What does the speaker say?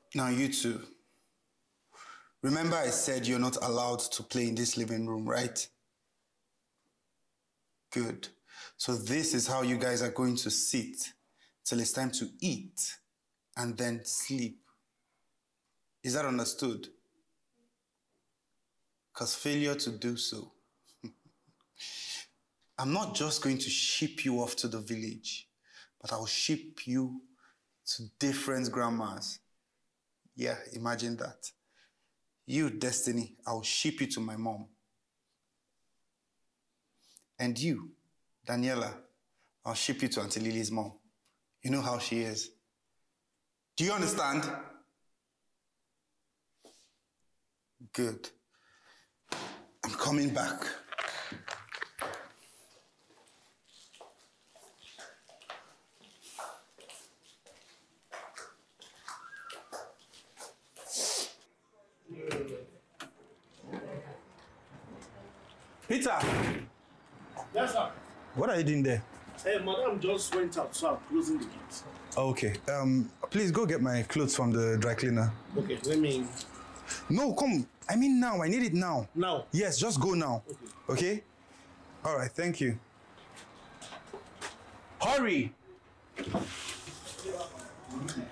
Now you two. Remember I said you're not allowed to play in this living room, right? Good. So this is how you guys are going to sit till it's time to eat and then sleep. Is that understood? Because failure to do so. I'm not just going to ship you off to the village, but I'll ship you to different grandmas. Yeah, imagine that. You, Destiny, I'll ship you to my mom. And you, Daniela, I'll ship you to Auntie Lily's mom. You know how she is. Do you understand? Good. I'm coming back. Peter! Yes, sir. What are you doing there? Hey, madam just went out, so I'm closing the gate. Okay. Please go get my clothes from the dry cleaner. Okay, let me... No, come. I mean now. I need it now. Now? Yes, just go now. Okay? All right, thank you. Hurry!